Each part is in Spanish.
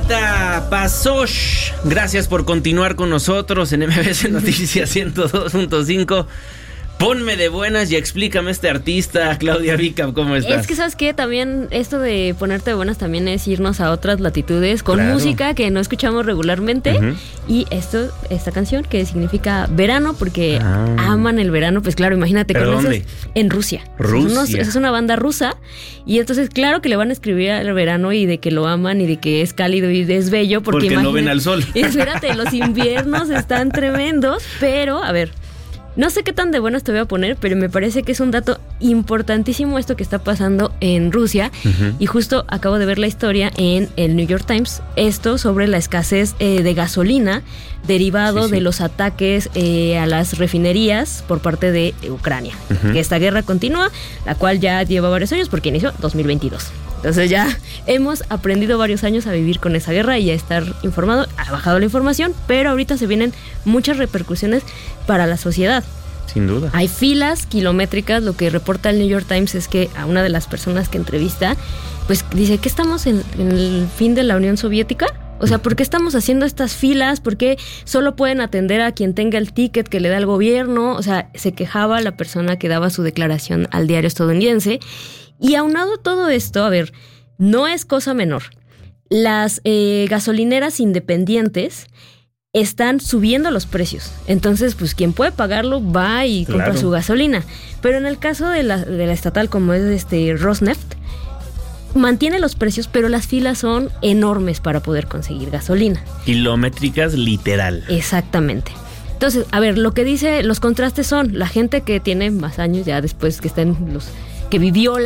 Claudita Pasosh, gracias por continuar con nosotros en MBS Noticias 102.5. Ponme de buenas y explícame este artista. Claudia Vica, ¿cómo estás? Es que, ¿sabes qué? También esto de ponerte de buenas también es irnos a otras latitudes con música que no escuchamos regularmente. Y esta canción que significa verano, porque aman el verano. Pues claro, imagínate. ¿Pero con dónde? En Rusia. Rusia. Es una banda rusa. Y entonces, claro que le van a escribir al verano y de que lo aman y de que es cálido y es bello. Porque no ven al sol. Espérate, los inviernos están tremendos. Pero, a ver... No sé qué tan de buenas te voy a poner, pero me parece que es un dato importantísimo esto que está pasando en Rusia. Y justo acabo de ver la historia en el New York Times. Esto sobre la escasez de gasolina derivado de los ataques a las refinerías por parte de Ucrania. Que esta guerra continúa, la cual ya lleva varios años porque inició 2022. Entonces ya hemos aprendido varios años a vivir con esa guerra y a estar informado. Ha bajado la información, pero ahorita se vienen muchas repercusiones para la sociedad. Sin duda. Hay filas kilométricas. Lo que reporta el New York Times es que a una de las personas que entrevista, pues dice que estamos en el fin de la Unión Soviética. O sea, ¿por qué estamos haciendo estas filas? ¿Por qué solo pueden atender a quien tenga el ticket que le da el gobierno? O sea, se quejaba la persona que daba su declaración al diario estadounidense. Y aunado todo esto, a ver, no es cosa menor. Las gasolineras independientes están subiendo los precios. Entonces, pues quien puede pagarlo va y compra su gasolina. Pero en el caso de la estatal, como es Rosneft, mantiene los precios, pero las filas son enormes para poder conseguir gasolina. Kilométricas literal. Exactamente. Entonces, a ver, lo que dice, los contrastes son la gente que tiene más años, ya después que estén que vivió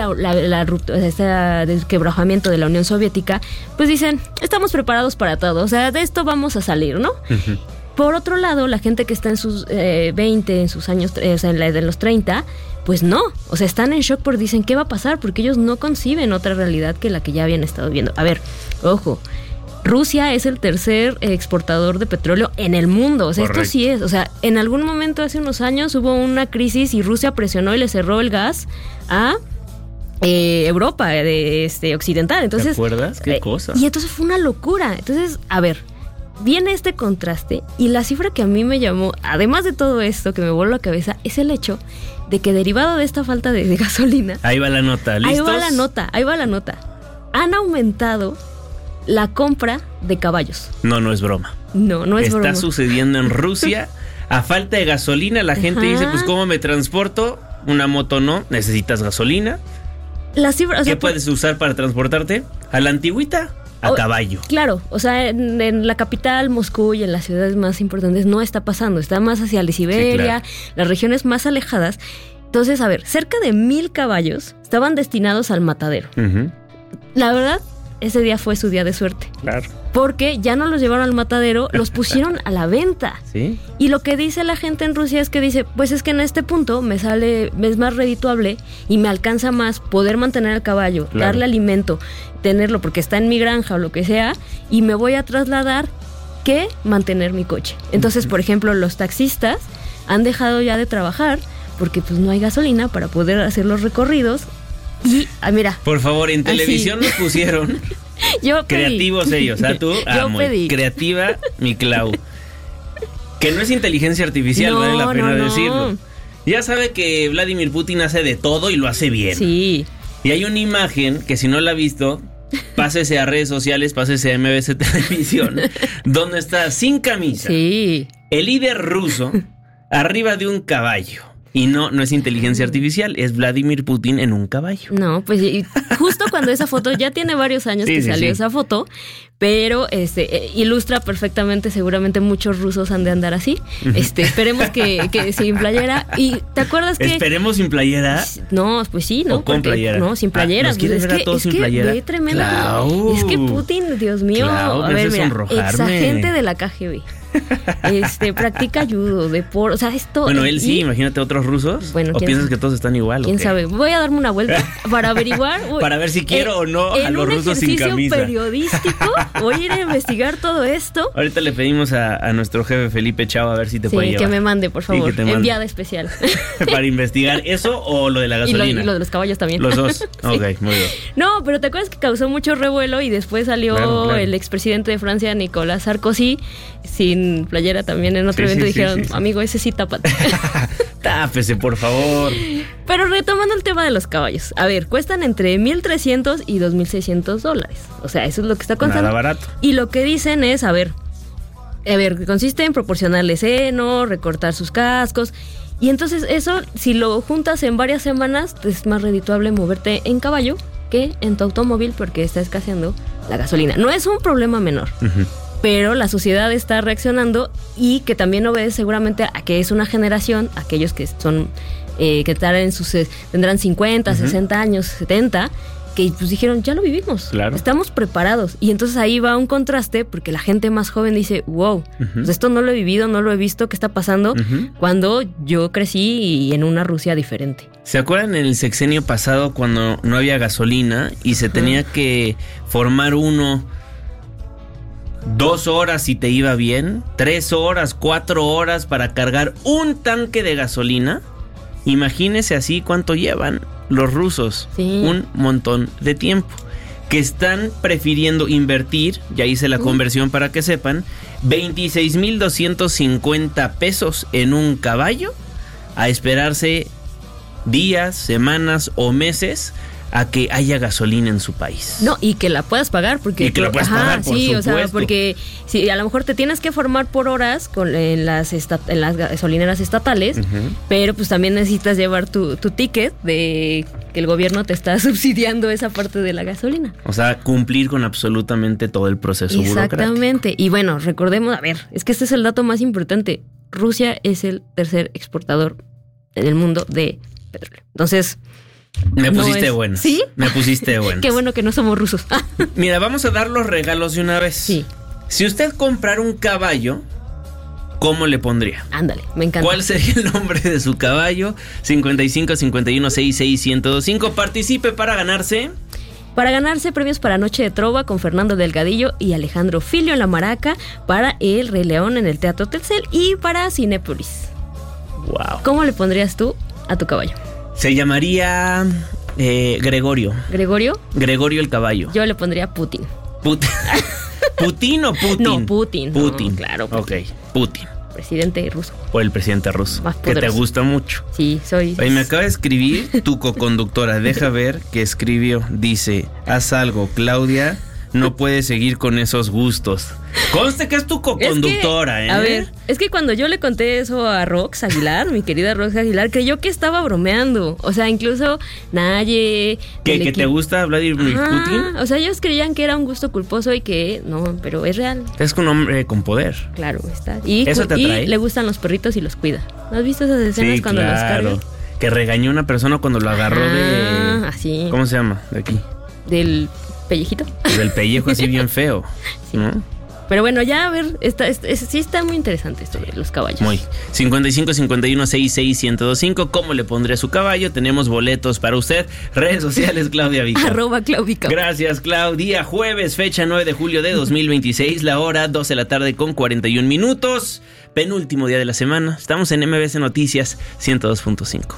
ese desquebrajamiento de la Unión Soviética, pues dicen, estamos preparados para todo, o sea, de esto vamos a salir, ¿no? Por otro lado, la gente que está en sus 20, en sus años, o sea, en la de los 30, pues no, o sea, están en shock porque dicen, ¿qué va a pasar? Porque ellos no conciben otra realidad que la que ya habían estado viendo. A ver, ojo, Rusia es el tercer exportador de petróleo en el mundo. O sea, Correcto. Esto sí es. O sea, en algún momento hace unos años hubo una crisis y Rusia presionó y le cerró el gas a Europa occidental. Entonces, ¿te acuerdas? ¿Qué cosa? Y entonces fue una locura. Entonces, a ver, viene este contraste y la cifra que a mí me llamó, además de todo esto que me voló la cabeza, es el hecho de que derivado de esta falta de gasolina... Ahí va la nota, ¿listos? Ahí va la nota. Han aumentado la compra de caballos. No es broma. No es broma. Está sucediendo en Rusia. A falta de gasolina, la gente dice, pues, ¿cómo me transporto? Una moto no, necesitas gasolina. La cifra, o sea, ¿qué puedes usar para transportarte? ¿A la antigüita? A caballo. Claro, o sea, en la capital, Moscú, y en las ciudades más importantes no está pasando. Está más hacia la Siberia, las regiones más alejadas. Entonces, a ver, cerca de 1,000 caballos estaban destinados al matadero. La verdad, ese día fue su día de suerte. Claro. Porque ya no los llevaron al matadero, los pusieron a la venta. ¿Sí? Y lo que dice la gente en Rusia es que dice, pues es que en este punto es más redituable y me alcanza más poder mantener al caballo, darle alimento, tenerlo porque está en mi granja o lo que sea, y me voy a trasladar que mantener mi coche. Entonces, por ejemplo, los taxistas han dejado ya de trabajar porque pues no hay gasolina para poder hacer los recorridos. Y, mira. Por favor, en televisión nos pusieron yo pedí. Creativos ellos, tú. Yo pedí. Creativa, mi Clau. Que no es inteligencia artificial, vale la pena decirlo. Ya sabe que Vladimir Putin hace de todo y lo hace bien. Sí. Y hay una imagen que si no la ha visto, pásese a redes sociales, pásese a MBS Televisión, donde está sin camisa. Sí. El líder ruso arriba de un caballo. Y no es inteligencia artificial, es Vladimir Putin en un caballo. No, pues justo cuando esa foto, ya tiene varios años que salió esa foto, pero ilustra perfectamente, seguramente muchos rusos han de andar así. Esperemos que sin playera. ¿Y te acuerdas que...? ¿Esperemos sin playera? No, pues sí, ¿no? ¿O con playera? No, sin playera. ¿Nos quieres ver a todos sin playera? Ve tremendo. Es que Putin, Dios mío, Clau, a ver, mira, sonrojarme. exagente de la KGB. practica judo, deporte, o sea, esto... Bueno, él sí, imagínate otros rusos. Bueno, ¿o piensas que todos están igual? ¿Quién sabe? Voy a darme una vuelta para averiguar. Para ver si quiero o no a los rusos sin camisa. En un ejercicio periodístico voy a ir a investigar todo esto. Ahorita le pedimos a nuestro jefe Felipe Chao a ver si te puede llevar. Que me mande, por favor, enviada especial. Para investigar eso o lo de la gasolina. Y lo de los caballos también. Los dos. Ok, muy bien. No, pero ¿te acuerdas que causó mucho revuelo y después salió el expresidente de Francia, Nicolas Sarkozy, sin playera también en otro evento? Dijeron, amigo, ese sí tápate. Tápese, por favor. Pero retomando el tema de los caballos. A ver, cuestan entre $1,300 y $2,600. O sea, eso es lo que está costando. Nada barato. Y lo que dicen es, a ver, consiste en proporcionarles seno, recortar sus cascos. Y entonces eso, si lo juntas en varias semanas, es más redituable moverte en caballo que en tu automóvil porque está escaseando la gasolina. No es un problema menor. Uh-huh. Pero la sociedad está reaccionando y que también obedece seguramente a que es una generación, aquellos que son que tendrán 50, 60 años, 70, que pues dijeron, ya lo vivimos, estamos preparados. Y entonces ahí va un contraste porque la gente más joven dice, wow, pues esto no lo he vivido, no lo he visto, ¿qué está pasando? Cuando yo crecí y en una Rusia diferente. ¿Se acuerdan en el sexenio pasado cuando no había gasolina y se tenía que formar 2 horas si te iba bien, 3 horas, 4 horas para cargar un tanque de gasolina? Imagínese así cuánto llevan los rusos. Sí. Un montón de tiempo. Que están prefiriendo invertir, ya hice la conversión para que sepan, 26,250 pesos en un caballo a esperarse días, semanas o meses a que haya gasolina en su país. No, y que la puedas pagar porque... Y que la puedas pagar, por supuesto. O sea, porque si a lo mejor te tienes que formar por horas en las gasolineras estatales, pero pues también necesitas llevar tu ticket de que el gobierno te está subsidiando esa parte de la gasolina. O sea, cumplir con absolutamente todo el proceso burocrático. Exactamente. Y bueno, recordemos, a ver, es que este es el dato más importante. Rusia es el tercer exportador en el mundo de petróleo. Entonces... Me pusiste bueno. ¿Sí? Me pusiste bueno. Qué bueno que no somos rusos. Mira, vamos a dar los regalos de una vez. Sí. Si usted comprara un caballo, ¿cómo le pondría? Ándale, me encanta. ¿Cuál sería el nombre de su caballo? 55 51 66 1025. Participe para ganarse. Para ganarse premios para Noche de Trova con Fernando Delgadillo y Alejandro Filio en la Maraca, para El Rey León en el Teatro Telcel y para Cinépolis. Wow. ¿Cómo le pondrías tú a tu caballo? Se llamaría Gregorio. ¿Gregorio? Gregorio el caballo. Yo le pondría Putin. ¿Putin o Putin? No, Putin. Putin. No, claro. Putin. Ok, Putin. Presidente ruso. O el presidente ruso. Más poderoso. Que te gusta mucho. Sí, soy. Oye, me acaba de escribir tu coconductora. Deja ver qué escribió. Dice, haz algo, Claudia. No puedes seguir con esos gustos. Conste que es tu coconductora, A ver, es que cuando yo le conté eso a Rox Aguilar, mi querida Rox Aguilar, creyó que estaba bromeando. O sea, incluso Naye... ¿Que te gusta Vladimir Putin? O sea, ellos creían que era un gusto culposo y que no, pero es real. Es un hombre con poder. Claro, está. Y ¿eso te atrae? Y le gustan los perritos y los cuida. ¿No has visto esas escenas cuando los carga? Que regañó a una persona cuando lo agarró de... así. ¿Cómo se llama? De aquí. Del... pellejito. Pues del pellejo así bien feo, sí. ¿No? Pero bueno, ya a ver, sí está muy interesante esto de los caballos. Muy. 55 51 66 1025. ¿Cómo le pondré a su caballo? Tenemos boletos para usted. Redes sociales, Claudia Vica. @Claudica. Gracias, Claudia. Jueves, fecha 9 de julio de 2026. La hora 12 de la tarde con 41 minutos. Penúltimo día de la semana. Estamos en MBS Noticias 102.5.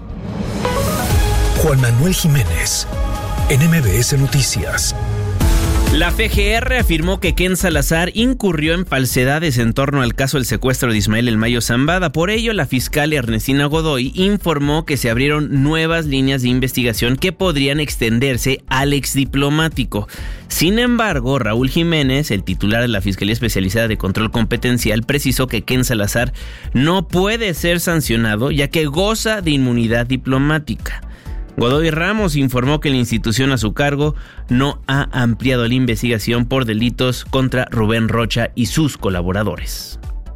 Juan Manuel Jiménez en MBS Noticias. La FGR afirmó que Ken Salazar incurrió en falsedades en torno al caso del secuestro de Ismael El Mayo Zambada. Por ello, la fiscal Ernestina Godoy informó que se abrieron nuevas líneas de investigación que podrían extenderse al exdiplomático. Sin embargo, Raúl Jiménez, el titular de la Fiscalía Especializada de Control Competencial, precisó que Ken Salazar no puede ser sancionado ya que goza de inmunidad diplomática. Godoy Ramos informó que la institución a su cargo no ha ampliado la investigación por delitos contra Rubén Rocha y sus colaboradores.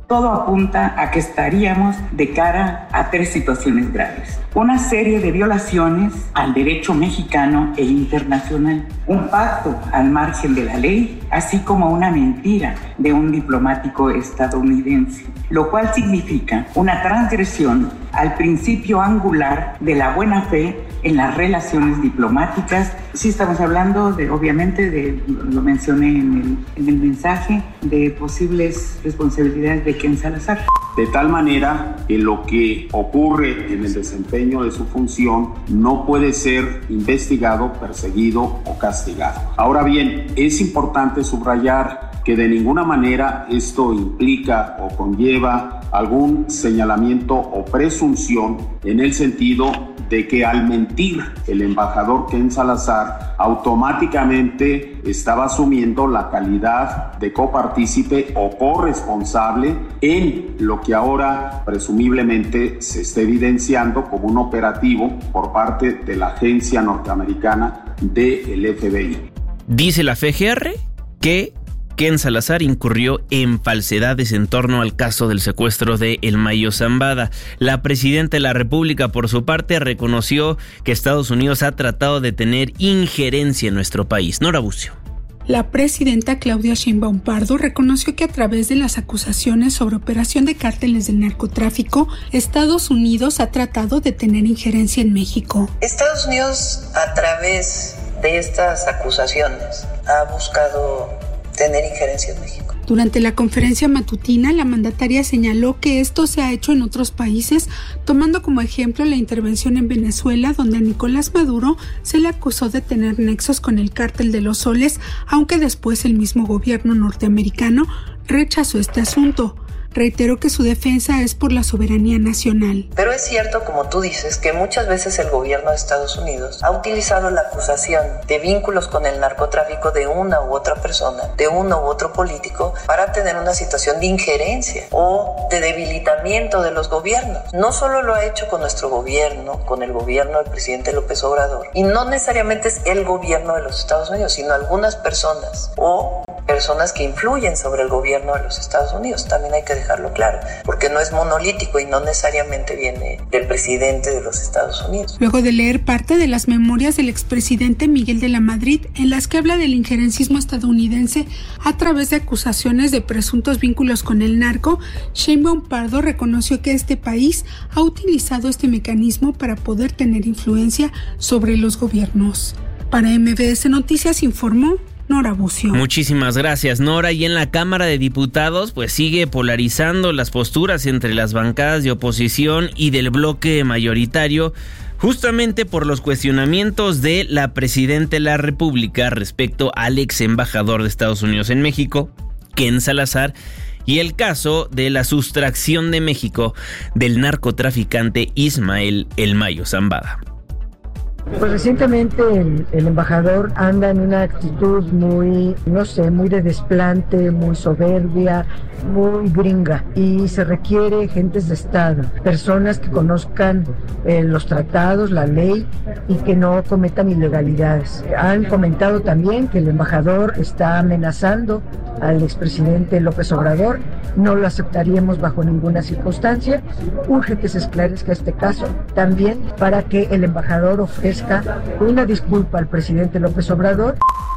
Todo apunta a que estaríamos de cara a 3 situaciones graves. Una serie de violaciones al derecho mexicano e internacional, un pacto al margen de la ley, así como una mentira de un diplomático estadounidense, lo cual significa una transgresión al principio angular de la buena fe en las relaciones diplomáticas. Sí estamos hablando obviamente, lo mencioné en el mensaje, de posibles responsabilidades de Ken Salazar. De tal manera que lo que ocurre en el desempeño de su función no puede ser investigado, perseguido o castigado. Ahora bien, es importante subrayar que de ninguna manera esto implica o conlleva algún señalamiento o presunción en el sentido de que al mentir el embajador Ken Salazar automáticamente estaba asumiendo la calidad de copartícipe o corresponsable en lo que ahora presumiblemente se está evidenciando como un operativo por parte de la agencia norteamericana del FBI. Dice la FGR que Ken Salazar incurrió en falsedades en torno al caso del secuestro de El Mayo Zambada. La presidenta de la República, por su parte, reconoció que Estados Unidos ha tratado de tener injerencia en nuestro país. Nora Bucio. La presidenta Claudia Sheinbaum Pardo reconoció que a través de las acusaciones sobre operación de cárteles del narcotráfico, Estados Unidos ha tratado de tener injerencia en México. Estados Unidos, a través de estas acusaciones, ha buscado tener injerencia en México. Durante la conferencia matutina, la mandataria señaló que esto se ha hecho en otros países, tomando como ejemplo la intervención en Venezuela, donde a Nicolás Maduro se le acusó de tener nexos con el cártel de los soles, aunque después el mismo gobierno norteamericano rechazó este asunto. Reiteró que su defensa es por la soberanía nacional. Pero es cierto, como tú dices, que muchas veces el gobierno de Estados Unidos ha utilizado la acusación de vínculos con el narcotráfico de una u otra persona, de uno u otro político, para tener una situación de injerencia o de debilitamiento de los gobiernos. No solo lo ha hecho con nuestro gobierno, con el gobierno del presidente López Obrador, y no necesariamente es el gobierno de los Estados Unidos, sino algunas personas o personas que influyen sobre el gobierno de los Estados Unidos. También hay que dejarlo claro, porque no es monolítico y no necesariamente viene del presidente de los Estados Unidos. Luego de leer parte de las memorias del expresidente Miguel de la Madrid, en las que habla del injerencismo estadounidense a través de acusaciones de presuntos vínculos con el narco, Sheinbaum Pardo reconoció que este país ha utilizado este mecanismo para poder tener influencia sobre los gobiernos. Para MBS Noticias informó Nora Bucio. Muchísimas gracias, Nora. Y en la Cámara de Diputados, pues sigue polarizando las posturas entre las bancadas de oposición y del bloque mayoritario, justamente por los cuestionamientos de la presidenta de la República respecto al ex embajador de Estados Unidos en México, Ken Salazar, y el caso de la sustracción de México del narcotraficante Ismael El Mayo Zambada. Pues recientemente el embajador anda en una actitud muy de desplante, muy soberbia, muy gringa, y se requiere gentes de Estado, personas que conozcan los tratados, la ley y que no cometan ilegalidades. Han comentado también que el embajador está amenazando al expresidente López Obrador. No lo aceptaríamos bajo ninguna circunstancia. Urge que se esclarezca este caso también para que el embajador ofrezca una disculpa al presidente López Obrador.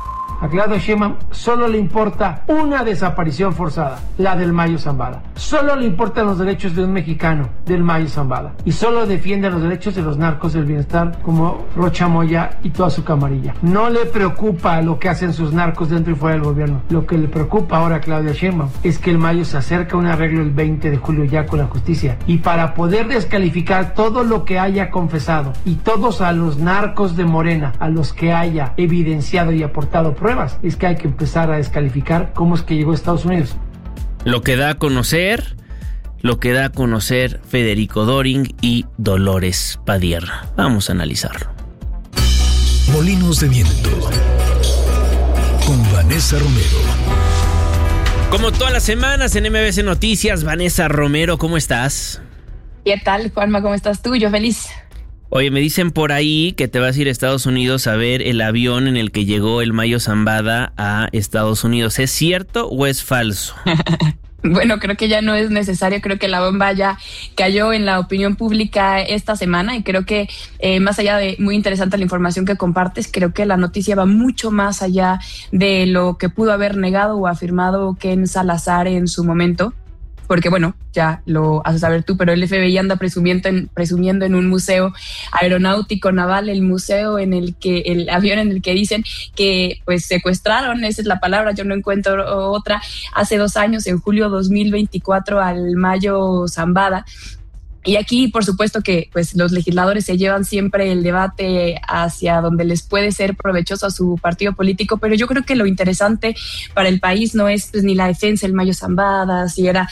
A Claudia Sheinbaum solo le importa una desaparición forzada, la del Mayo Zambada. Solo le importan los derechos de un mexicano, del Mayo Zambada. Y solo defiende los derechos de los narcos del bienestar como Rocha Moya y toda su camarilla. No le preocupa lo que hacen sus narcos dentro y fuera del gobierno. Lo que le preocupa ahora a Claudia Sheinbaum es que el Mayo se acerca a un arreglo el 20 de julio ya con la justicia. Y para poder descalificar todo lo que haya confesado y todos a los narcos de Morena, a los que haya evidenciado y aportado pruebas, es que hay que empezar a descalificar cómo es que llegó a Estados Unidos. Lo que da a conocer Federico Doring y Dolores Padierna. Vamos a analizarlo. Molinos de Viento con Vanessa Romero. Como todas las semanas en MBS Noticias, Vanessa Romero, ¿cómo estás? ¿Qué tal, Juanma? ¿Cómo estás tú? Yo feliz. Oye, me dicen por ahí que te vas a ir a Estados Unidos a ver el avión en el que llegó el Mayo Zambada a Estados Unidos. ¿Es cierto o es falso? Bueno, creo que ya no es necesario, creo que la bomba ya cayó en la opinión pública esta semana y creo que más allá de muy interesante la información que compartes, creo que la noticia va mucho más allá de lo que pudo haber negado o afirmado Ken Salazar en su momento. Porque bueno, ya lo haces saber tú, pero el FBI anda presumiendo en un museo aeronáutico naval, el avión en el que dicen que pues secuestraron, esa es la palabra, yo no encuentro otra, hace 2 años, en julio 2024, al Mayo Zambada. Y aquí, por supuesto que pues los legisladores se llevan siempre el debate hacia donde les puede ser provechoso a su partido político, pero yo creo que lo interesante para el país no es pues, ni la defensa del Mayo Zambada, si era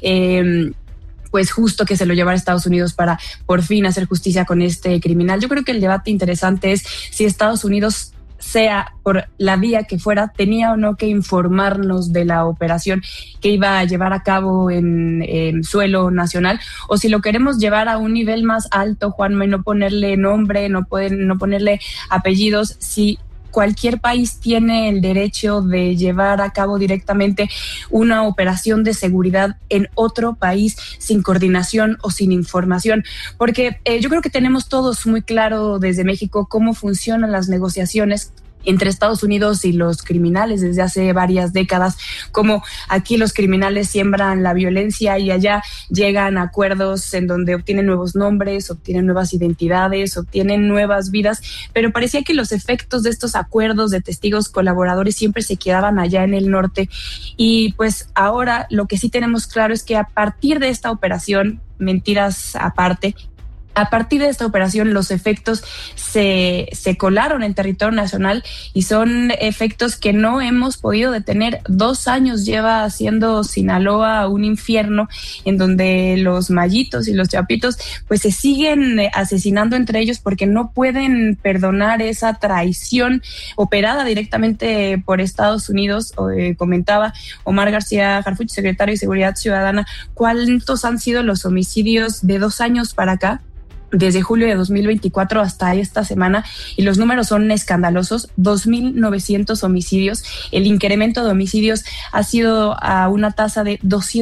pues justo que se lo llevara a Estados Unidos para por fin hacer justicia con este criminal. Yo creo que el debate interesante es si Estados Unidos, sea por la vía que fuera, tenía o no que informarnos de la operación que iba a llevar a cabo en suelo nacional, o si lo queremos llevar a un nivel más alto, Juanma, y no ponerle nombre, no ponerle apellidos, si cualquier país tiene el derecho de llevar a cabo directamente una operación de seguridad en otro país sin coordinación o sin información, porque yo creo que tenemos todos muy claro desde México cómo funcionan las negociaciones entre Estados Unidos y los criminales desde hace varias décadas, como aquí los criminales siembran la violencia y allá llegan a acuerdos en donde obtienen nuevos nombres, obtienen nuevas identidades, obtienen nuevas vidas, pero parecía que los efectos de estos acuerdos de testigos colaboradores siempre se quedaban allá en el norte. Y pues ahora lo que sí tenemos claro es que a partir de esta operación, mentiras aparte, a partir de esta operación los efectos se colaron en territorio nacional y son efectos que no hemos podido detener. 2 años lleva siendo Sinaloa un infierno en donde los mayitos y los chapitos pues se siguen asesinando entre ellos porque no pueden perdonar esa traición operada directamente por Estados Unidos. Comentaba Omar García Harfuch, secretario de Seguridad Ciudadana, ¿cuántos han sido los homicidios de 2 años para acá? Desde julio de 2024 hasta esta semana, y los números son escandalosos, 2.900 homicidios. El incremento de homicidios ha sido a una tasa de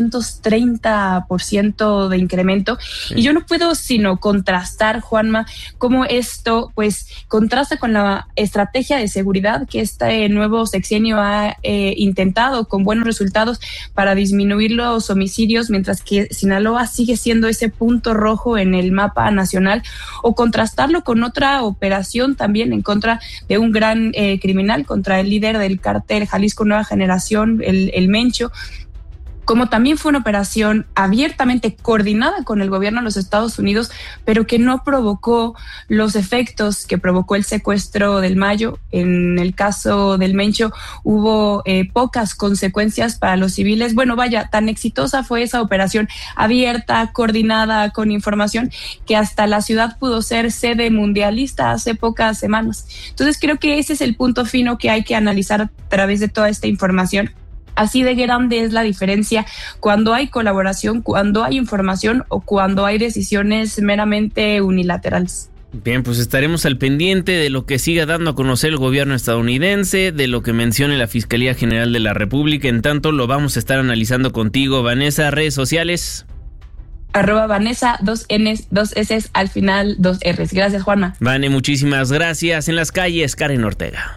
230% de incremento. Sí. Y yo no puedo sino contrastar, Juanma, cómo esto pues contrasta con la estrategia de seguridad que este nuevo sexenio ha intentado con buenos resultados para disminuir los homicidios, mientras que Sinaloa sigue siendo ese punto rojo en el mapa nacional, o contrastarlo con otra operación también en contra de un gran criminal, contra el líder del cártel Jalisco Nueva Generación, el Mencho, como también fue una operación abiertamente coordinada con el gobierno de los Estados Unidos, pero que no provocó los efectos que provocó el secuestro del Mayo. En el caso del Mencho hubo pocas consecuencias para los civiles. Bueno, vaya, tan exitosa fue esa operación abierta, coordinada, con información, que hasta la ciudad pudo ser sede mundialista hace pocas semanas. Entonces creo que ese es el punto fino que hay que analizar a través de toda esta información. Así de grande es la diferencia cuando hay colaboración, cuando hay información o cuando hay decisiones meramente unilaterales. Bien, pues estaremos al pendiente de lo que siga dando a conocer el gobierno estadounidense, de lo que mencione la Fiscalía General de la República. En tanto, lo vamos a estar analizando contigo, Vanessa. Redes sociales. @Vanessa, 2 Ns, 2 S, al final 2 Rs. Gracias, Juanma. Vane, muchísimas gracias. En las calles, Karen Ortega.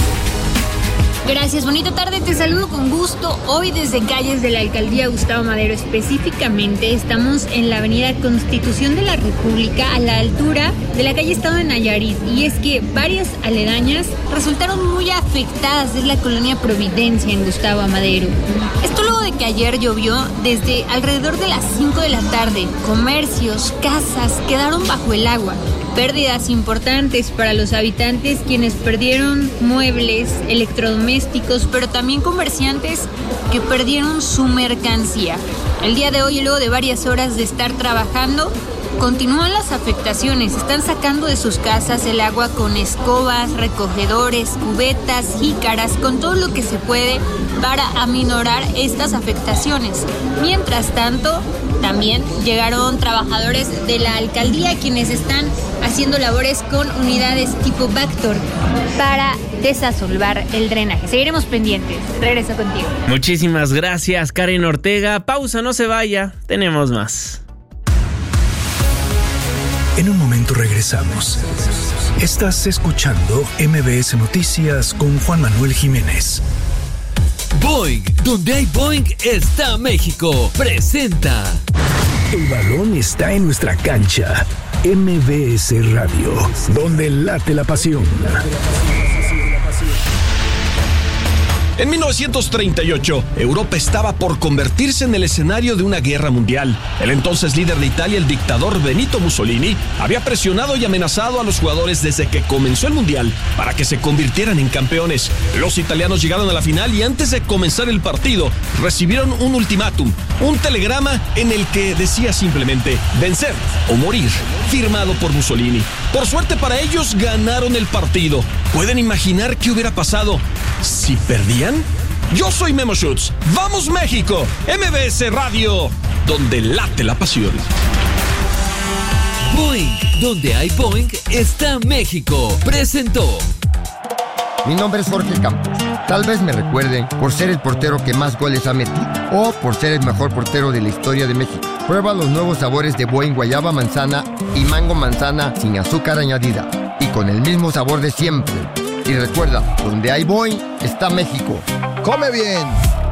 Gracias, bonita tarde, te saludo con gusto. Hoy desde calles de la alcaldía Gustavo Madero específicamente estamos en la avenida Constitución de la República a la altura de la calle Estado de Nayarit, y es que varias aledañas resultaron muy afectadas. Es la colonia Providencia en Gustavo Madero. Esto luego de que ayer llovió desde alrededor de las 5 de la tarde. Comercios, casas quedaron bajo el agua. Pérdidas importantes para los habitantes, quienes perdieron muebles, electrodomésticos, pero también comerciantes que perdieron su mercancía. El día de hoy, luego de varias horas de estar trabajando, continúan las afectaciones. Están sacando de sus casas el agua con escobas, recogedores, cubetas, jícaras, con todo lo que se puede para aminorar estas afectaciones. Mientras tanto, también llegaron trabajadores de la alcaldía quienes están haciendo labores con unidades tipo Bactor para desasolvar el drenaje. Seguiremos pendientes. Regreso contigo. Muchísimas gracias, Karen Ortega. Pausa, no se vaya. Tenemos más. En un momento regresamos. Estás escuchando MBS Noticias con Juan Manuel Jiménez. Boing, donde hay Boing está México. Presenta. El balón está en nuestra cancha. MBS Radio, donde late la pasión. En 1938, Europa estaba por convertirse en el escenario de una guerra mundial. El entonces líder de Italia, el dictador Benito Mussolini, había presionado y amenazado a los jugadores desde que comenzó el mundial para que se convirtieran en campeones. Los italianos llegaron a la final y antes de comenzar el partido, recibieron un ultimátum, un telegrama en el que decía simplemente vencer o morir, firmado por Mussolini. Por suerte para ellos, ganaron el partido. ¿Pueden imaginar qué hubiera pasado si perdían? Yo soy Memo Schutz. ¡Vamos México! MBS Radio, donde late la pasión. Boing, donde hay Boing está México. Presentó. Mi nombre es Jorge Campos. Tal vez me recuerden por ser el portero que más goles ha metido o por ser el mejor portero de la historia de México. Prueba los nuevos sabores de Boing guayaba manzana y mango manzana sin azúcar añadida y con el mismo sabor de siempre. Y recuerda, donde hay Boing está México. ¡Come bien!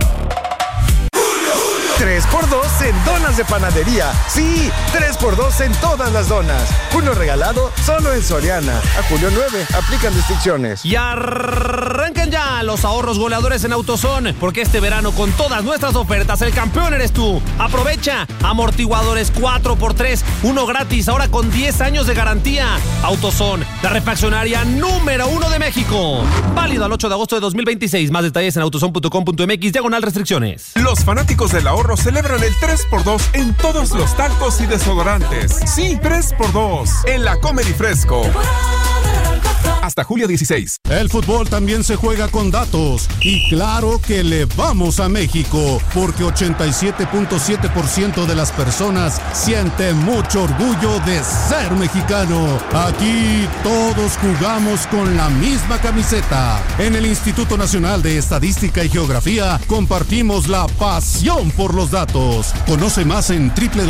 3x2 en donas de panadería. Sí, 3x2 en todas las donas. Uno regalado solo en Soriana. A julio 9, aplican restricciones. Y arrancan ya los ahorros goleadores en AutoZone, porque este verano con todas nuestras ofertas el campeón eres tú. Aprovecha amortiguadores 4x3, uno gratis, ahora con 10 años de garantía. AutoZone, la refaccionaria número 1 de México. Válido al 8 de agosto de 2026. Más detalles en autozone.com.mx/restricciones. Los fanáticos del ahorro celebran el 3x2 en todos los talcos y desodorantes. Sí, 3x2 en la Comer y Fresco. Hasta julio 16. El fútbol también se juega con datos. Y claro que le vamos a México, porque 87.7% de las personas sienten mucho orgullo de ser mexicano. Aquí todos jugamos con la misma camiseta. En el Instituto Nacional de Estadística y Geografía compartimos la pasión por los datos. Conoce más en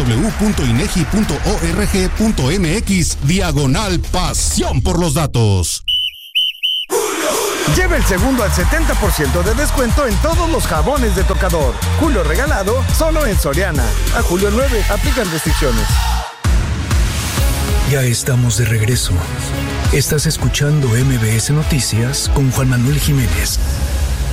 www.inegi.org.mx/pasión por los datos. Lleva el segundo al 70% de descuento en todos los jabones de tocador. Julio regalado solo en Soriana. A julio 9, aplican restricciones. Ya estamos de regreso. Estás escuchando MBS Noticias con Juan Manuel Jiménez.